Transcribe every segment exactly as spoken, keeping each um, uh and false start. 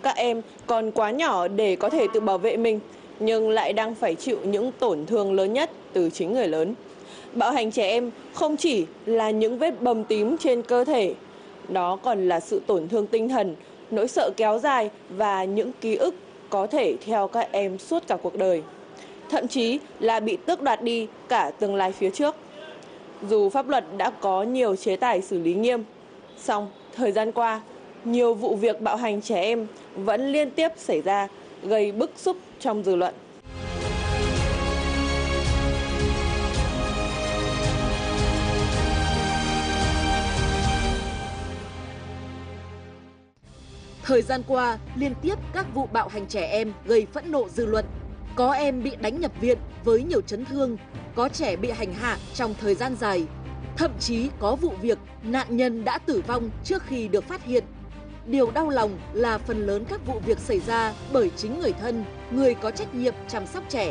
Các em còn quá nhỏ để có thể tự bảo vệ mình, nhưng lại đang phải chịu những tổn thương lớn nhất từ chính người lớn. Bạo hành trẻ em không chỉ là những vết bầm tím trên cơ thể, đó còn là sự tổn thương tinh thần, nỗi sợ kéo dài và những ký ức có thể theo các em suốt cả cuộc đời. Thậm chí là bị tước đoạt đi cả tương lai phía trước. Dù pháp luật đã có nhiều chế tài xử lý nghiêm, song thời gian qua, nhiều vụ việc bạo hành trẻ em vẫn liên tiếp xảy ra, gây bức xúc trong dư luận. Thời gian qua, liên tiếp các vụ bạo hành trẻ em gây phẫn nộ dư luận. Có em bị đánh nhập viện với nhiều chấn thương, có trẻ bị hành hạ trong thời gian dài. Thậm chí có vụ việc nạn nhân đã tử vong trước khi được phát hiện. Điều đau lòng là phần lớn các vụ việc xảy ra bởi chính người thân, người có trách nhiệm chăm sóc trẻ.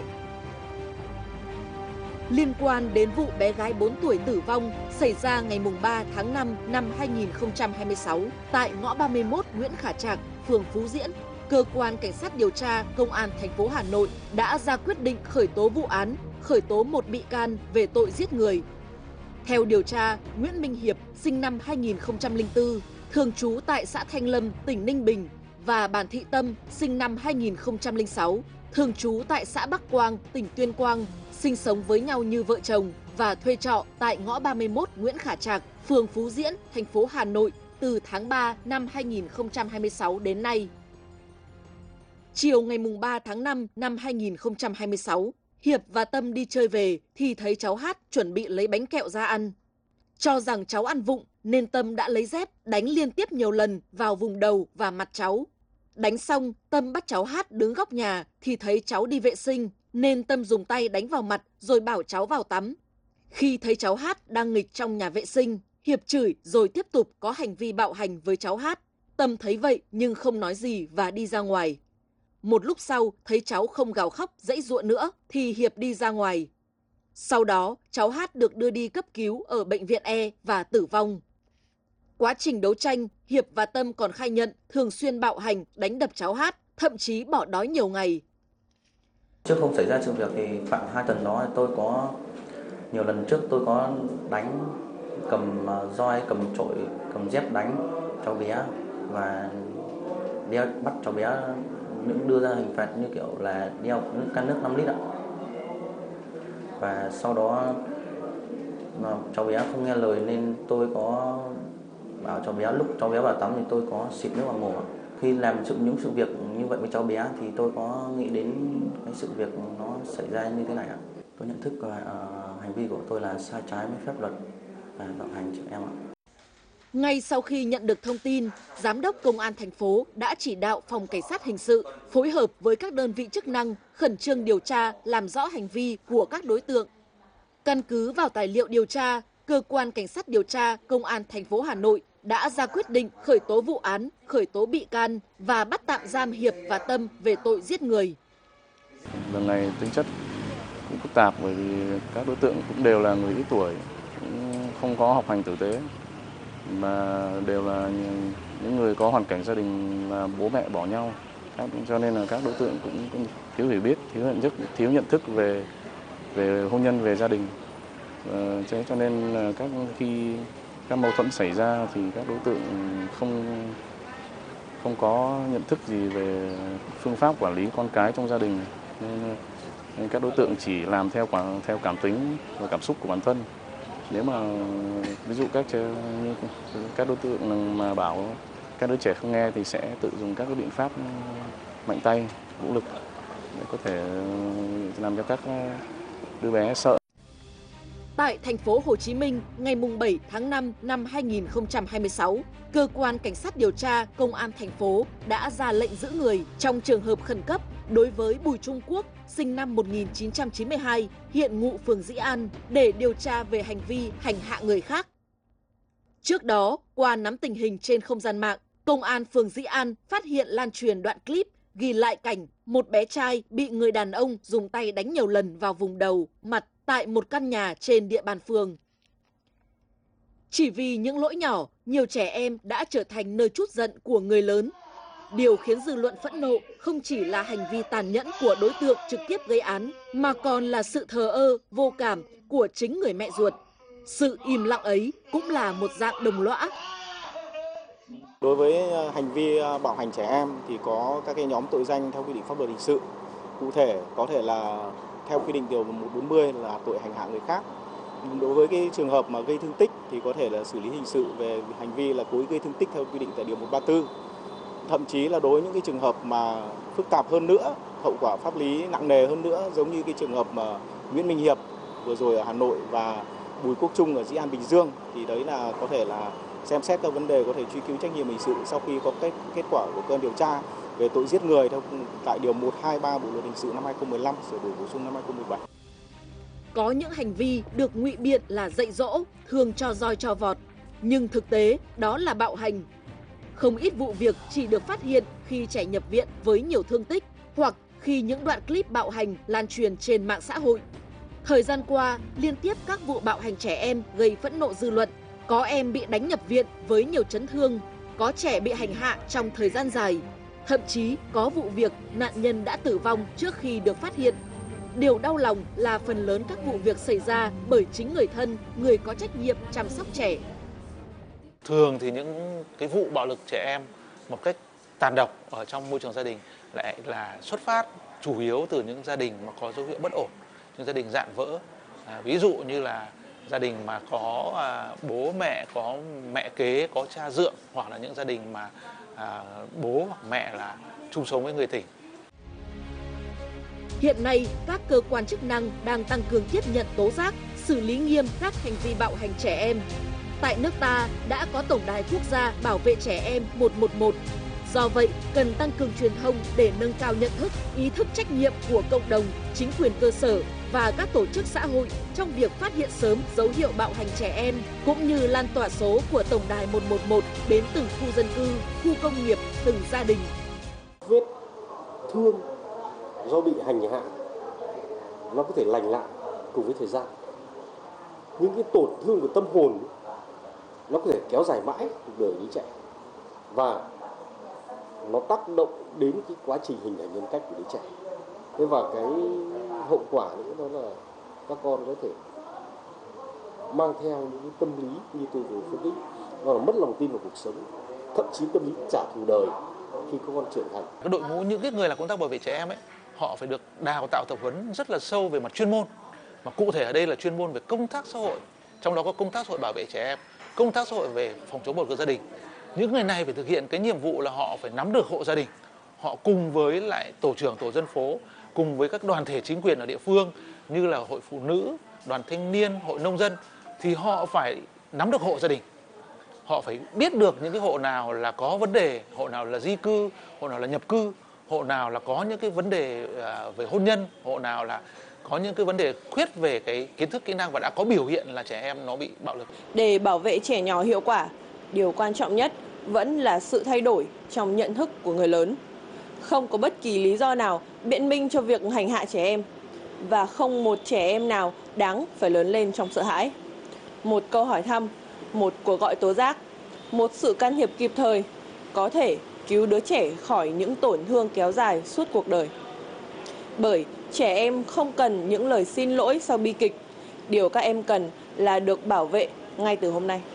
Liên quan đến vụ bé gái bốn tuổi tử vong xảy ra ngày ba tháng năm năm hai nghìn không trăm hai mươi sáu tại ngõ ba mươi mốt Nguyễn Khả Trạc, phường Phú Diễn, Cơ quan Cảnh sát điều tra Công an thành phố Hà Nội đã ra quyết định khởi tố vụ án, khởi tố một bị can về tội giết người. Theo điều tra, Nguyễn Minh Hiệp sinh năm hai nghìn không trăm lẻ bốn, thường trú tại xã Thanh Lâm, tỉnh Ninh Bình, và Bàn Thị Tâm sinh năm hai nghìn không trăm lẻ sáu, thường trú tại xã Bắc Quang, tỉnh Tuyên Quang, sinh sống với nhau như vợ chồng và thuê trọ tại ngõ ba mươi mốt Nguyễn Khả Trạc, phường Phú Diễn, thành phố Hà Nội từ tháng ba năm hai nghìn không trăm hai mươi sáu đến nay. Chiều ngày ba tháng năm năm hai nghìn không trăm hai mươi sáu, Hiệp và Tâm đi chơi về thì thấy cháu Hát chuẩn bị lấy bánh kẹo ra ăn. Cho rằng cháu ăn vụng nên Tâm đã lấy dép đánh liên tiếp nhiều lần vào vùng đầu và mặt cháu. Đánh xong, Tâm bắt cháu Hát đứng góc nhà thì thấy cháu đi vệ sinh, nên Tâm dùng tay đánh vào mặt rồi bảo cháu vào tắm. Khi thấy cháu Hát đang nghịch trong nhà vệ sinh, Hiệp chửi rồi tiếp tục có hành vi bạo hành với cháu Hát. Tâm thấy vậy nhưng không nói gì và đi ra ngoài. Một lúc sau thấy cháu không gào khóc giãy giụa nữa thì Hiệp đi ra ngoài. Sau đó cháu Hát được đưa đi cấp cứu ở bệnh viện E và tử vong. Quá trình đấu tranh, Hiệp và Tâm còn khai nhận thường xuyên bạo hành, đánh đập cháu Hát, thậm chí bỏ đói nhiều ngày. Trước hôm xảy ra sự việc thì khoảng hai tuần đó tôi có nhiều lần trước tôi có đánh, cầm roi, cầm chổi, cầm dép đánh cháu bé và đeo bắt cháu bé những đưa ra hình phạt như kiểu là đeo nước can nước năm lít ạ. Và sau đó mà cháu bé không nghe lời nên tôi có bảo cháu bé lúc cháu bé vào tắm thì tôi có xịt nước vào mồm. Khi làm sự những sự việc như vậy với cháu bé thì tôi có nghĩ đến cái sự việc nó xảy ra như thế này ạ. Tôi nhận thức là uh, hành vi của tôi là sai trái với pháp luật và bạo hành trẻ em ạ. Ngay sau khi nhận được thông tin, Giám đốc Công an thành phố đã chỉ đạo Phòng Cảnh sát Hình sự phối hợp với các đơn vị chức năng khẩn trương điều tra, làm rõ hành vi của các đối tượng. Căn cứ vào tài liệu điều tra, Cơ quan Cảnh sát điều tra Công an thành phố Hà Nội đã ra quyết định khởi tố vụ án, khởi tố bị can và bắt tạm giam Hiệp và Tâm về tội giết người. Lần này tính chất cũng phức tạp bởi vì các đối tượng cũng đều là người ít tuổi, cũng không có học hành tử tế, mà đều là những người có hoàn cảnh gia đình là bố mẹ bỏ nhau, cho nên là các đối tượng cũng, cũng thiếu hiểu biết, thiếu nhận thức, thiếu nhận thức về về hôn nhân, về gia đình. Ờ, cho nên là các khi các mâu thuẫn xảy ra thì các đối tượng không không có nhận thức gì về phương pháp quản lý con cái trong gia đình, nên, nên các đối tượng chỉ làm theo quả theo cảm tính và cảm xúc của bản thân. Nếu mà ví dụ các các đối tượng mà bảo các đứa trẻ không nghe thì sẽ tự dùng các cái biện pháp mạnh tay, vũ lực để có thể làm cho các đứa bé sợ. Tại thành phố Hồ Chí Minh, ngày bảy tháng năm năm hai nghìn không trăm hai mươi sáu, Cơ quan Cảnh sát điều tra Công an thành phố đã ra lệnh giữ người trong trường hợp khẩn cấp đối với Bùi Trung Quốc, sinh năm một nghìn chín trăm chín mươi hai, hiện ngụ phường Dĩ An, để điều tra về hành vi hành hạ người khác. Trước đó, qua nắm tình hình trên không gian mạng, Công an phường Dĩ An phát hiện lan truyền đoạn clip ghi lại cảnh một bé trai bị người đàn ông dùng tay đánh nhiều lần vào vùng đầu, mặt tại một căn nhà trên địa bàn phường. Chỉ vì những lỗi nhỏ, nhiều trẻ em đã trở thành nơi trút giận của người lớn. Điều khiến dư luận phẫn nộ không chỉ là hành vi tàn nhẫn của đối tượng trực tiếp gây án, mà còn là sự thờ ơ, vô cảm của chính người mẹ ruột. Sự im lặng ấy cũng là một dạng đồng lõa. Đối với hành vi bạo hành trẻ em thì có các cái nhóm tội danh theo quy định pháp luật hình sự. Cụ thể có thể là theo quy định điều một trăm bốn mươi là tội hành hạ người khác. Đối với cái trường hợp mà gây thương tích thì có thể là xử lý hình sự về hành vi là cố ý gây thương tích theo quy định tại điều một trăm ba mươi tư. Thậm chí là đối với những cái trường hợp mà phức tạp hơn nữa, hậu quả pháp lý nặng nề hơn nữa, giống như cái trường hợp mà Nguyễn Minh Hiệp vừa rồi ở Hà Nội và Bùi Quốc Trung ở Dĩ An, Bình Dương, thì đấy là có thể là xem xét các vấn đề có thể truy cứu trách nhiệm hình sự sau khi có kết kết quả của cơ quan điều tra về tội giết người theo tại điều một trăm hai mươi ba Bộ luật hình sự năm hai nghìn không trăm mười lăm sửa đổi bổ sung năm hai nghìn không trăm mười bảy. Có những hành vi được ngụy biện là dạy dỗ, thường cho roi cho vọt, nhưng thực tế đó là bạo hành. Không ít vụ việc chỉ được phát hiện khi trẻ nhập viện với nhiều thương tích hoặc khi những đoạn clip bạo hành lan truyền trên mạng xã hội. Thời gian qua, liên tiếp các vụ bạo hành trẻ em gây phẫn nộ dư luận. Có em bị đánh nhập viện với nhiều chấn thương, có trẻ bị hành hạ trong thời gian dài. Thậm chí có vụ việc nạn nhân đã tử vong trước khi được phát hiện. Điều đau lòng là phần lớn các vụ việc xảy ra bởi chính người thân, người có trách nhiệm chăm sóc trẻ. Thường thì những cái vụ bạo lực trẻ em một cách tàn độc ở trong môi trường gia đình lại là xuất phát chủ yếu từ những gia đình mà có dấu hiệu bất ổn, những gia đình rạn vỡ. À, ví dụ như là gia đình mà có à, bố mẹ, có mẹ kế, có cha dượng, hoặc là những gia đình mà à, bố hoặc mẹ là chung sống với người tình. Hiện nay, các cơ quan chức năng đang tăng cường tiếp nhận tố giác, xử lý nghiêm các hành vi bạo hành trẻ em. Tại nước ta đã có Tổng đài Quốc gia bảo vệ trẻ em một một một. Do vậy, cần tăng cường truyền thông để nâng cao nhận thức, ý thức trách nhiệm của cộng đồng, chính quyền cơ sở và các tổ chức xã hội trong việc phát hiện sớm dấu hiệu bạo hành trẻ em, cũng như lan tỏa số của Tổng đài một một một đến từng khu dân cư, khu công nghiệp, từng gia đình. Vết thương do bị hành hạ nó có thể lành lại cùng với thời gian. Những cái tổn thương của tâm hồn nó có thể kéo dài mãi cuộc đời đứa trẻ, và nó tác động đến cái quá trình hình thành nhân cách của đứa trẻ. Thế và cái hậu quả nữa đó là các con có thể mang theo những cái tâm lý như tôi vừa phân tích, đó là mất lòng tin vào cuộc sống, thậm chí tâm lý trả thù đời khi các con trưởng thành. Cái đội ngũ những cái người làm công tác bảo vệ trẻ em ấy, họ phải được đào tạo tập huấn rất là sâu về mặt chuyên môn, mà cụ thể ở đây là chuyên môn về công tác xã hội, trong đó có công tác xã hội bảo vệ trẻ em, công tác xã hội về phòng chống bạo lực gia đình. Những người này phải thực hiện cái nhiệm vụ là họ phải nắm được hộ gia đình, họ cùng với lại tổ trưởng tổ dân phố, cùng với các đoàn thể chính quyền ở địa phương như là hội phụ nữ, đoàn thanh niên, hội nông dân, thì họ phải nắm được hộ gia đình. Họ phải biết được những cái hộ nào là có vấn đề, hộ nào là di cư, hộ nào là nhập cư, hộ nào là có những cái vấn đề về hôn nhân, hộ nào là có những cái vấn đề khuyết về cái kiến thức kỹ năng và đã có biểu hiện là trẻ em nó bị bạo lực. Để bảo vệ trẻ nhỏ hiệu quả, điều quan trọng nhất vẫn là sự thay đổi trong nhận thức của người lớn. Không có bất kỳ lý do nào biện minh cho việc hành hạ trẻ em, và không một trẻ em nào đáng phải lớn lên trong sợ hãi. Một câu hỏi thăm, một cuộc gọi tố giác, một sự can thiệp kịp thời có thể cứu đứa trẻ khỏi những tổn thương kéo dài suốt cuộc đời. Bởi trẻ em không cần những lời xin lỗi sau bi kịch, điều các em cần là được bảo vệ ngay từ hôm nay.